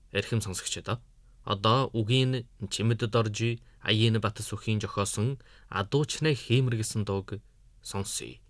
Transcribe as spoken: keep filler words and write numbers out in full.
Эрхэм сонсогчдоо одоо үгийн чимэдэд орж аяын бат сүхийн жохоосон адуучнаа хиймэргэсэн дууг сонсъё.